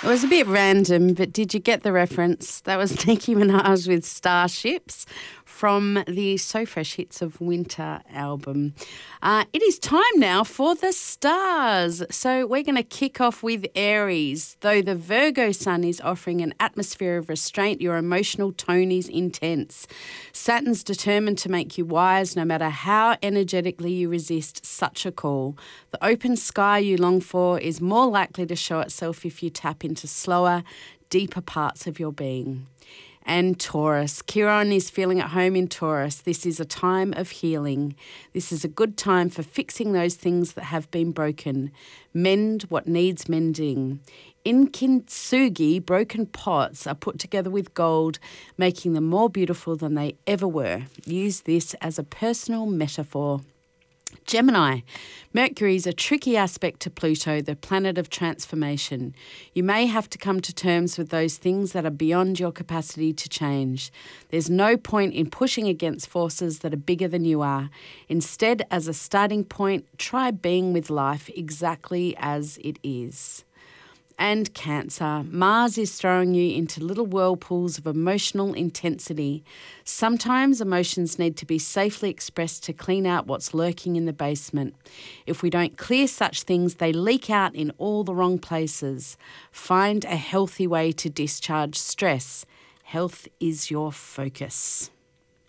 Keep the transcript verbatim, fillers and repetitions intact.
It was a bit random, but did you get the reference? That was Nicki Minaj with Starships from the So Fresh Hits of Winter album. Uh, it is time now for the stars. So we're going to kick off with Aries. Though the Virgo sun is offering an atmosphere of restraint, your emotional tone is intense. Saturn's determined to make you wise no matter how energetically you resist such a call. The open sky you long for is more likely to show itself if you tap into slower, deeper parts of your being. And Taurus. Chiron is feeling at home in Taurus. This is a time of healing. This is a good time for fixing those things that have been broken. Mend what needs mending. In Kintsugi, broken pots are put together with gold, making them more beautiful than they ever were. Use this as a personal metaphor. Gemini. Mercury is a tricky aspect to Pluto, the planet of transformation. You may have to come to terms with those things that are beyond your capacity to change. There's no point in pushing against forces that are bigger than you are. Instead, as a starting point, try being with life exactly as it is. And Cancer. Mars is throwing you into little whirlpools of emotional intensity. Sometimes emotions need to be safely expressed to clean out what's lurking in the basement. If we don't clear such things, they leak out in all the wrong places. Find a healthy way to discharge stress. Health is your focus.